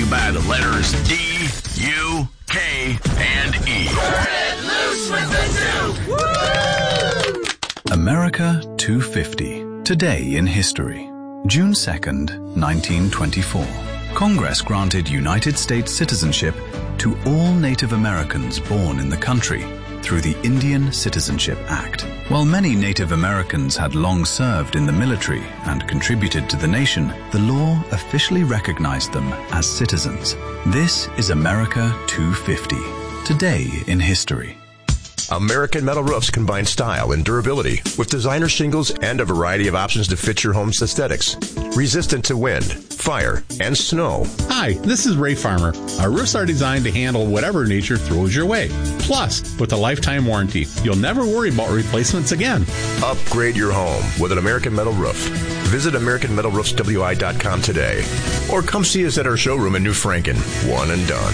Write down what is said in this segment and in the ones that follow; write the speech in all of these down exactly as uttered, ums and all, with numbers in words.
you by the letters D, U, K, and E. Turn it loose with the Duke! America two fifty. Today in history. June second, nineteen twenty-four. Congress granted United States citizenship to all Native Americans born in the country through the Indian Citizenship Act. While many Native Americans had long served in the military and contributed to the nation, the law officially recognized them as citizens. This is America two fifty. Today in history. American Metal Roofs combine style and durability with designer shingles and a variety of options to fit your home's aesthetics. Resistant to wind, fire, and snow. Hi, this is Ray Farmer. Our roofs are designed to handle whatever nature throws your way. Plus, with a lifetime warranty, you'll never worry about replacements again. Upgrade your home with an American Metal Roof. Visit American Metal Roofs W I dot com today. Or come see us at our showroom in New Franken. One and done.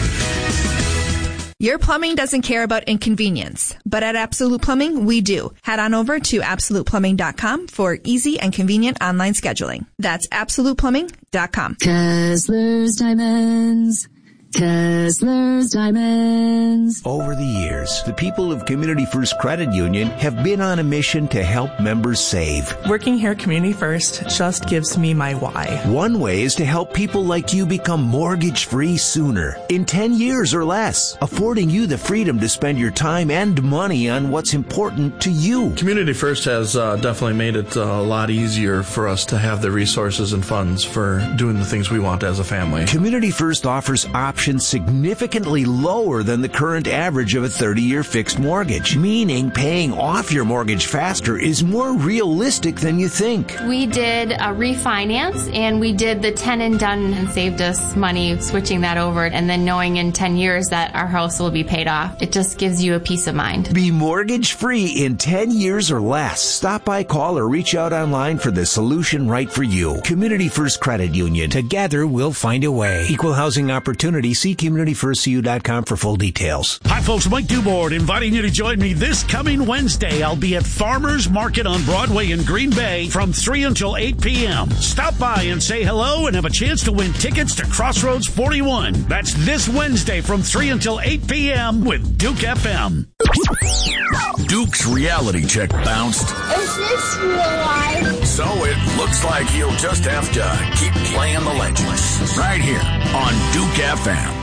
Your plumbing doesn't care about inconvenience, but at Absolute Plumbing, we do. Head on over to absolute plumbing dot com for easy and convenient online scheduling. That's absolute plumbing dot com. Kessler's Diamonds. Kessler's Diamonds. Over the years, the people of Community First Credit Union have been on a mission to help members save. Working here at Community First just gives me my why. One way is to help people like you become mortgage-free sooner, in ten years or less, affording you the freedom to spend your time and money on what's important to you. Community First has uh, definitely made it uh, a lot easier for us to have the resources and funds for doing the things we want as a family. Community First offers options significantly lower than the current average of a thirty-year fixed mortgage, meaning paying off your mortgage faster is more realistic than you think. We did a refinance, and we did the ten and done and saved us money switching that over, and then knowing in ten years that our house will be paid off. It just gives you a peace of mind. Be mortgage-free in ten years or less. Stop by, call, or reach out online for the solution right for you. Community First Credit Union. Together, we'll find a way. Equal housing opportunity. See community first c u dot com for full details. Hi, folks. Mike Dubord inviting you to join me this coming Wednesday. I'll be at Farmers Market on Broadway in Green Bay from three until eight p.m. Stop by and say hello and have a chance to win tickets to Crossroads forty-one. That's this Wednesday from three until eight p.m. with Duke F M. Duke's reality check bounced. Is this real life? So it looks like he'll just have to keep playing the legends right here on Duke F M.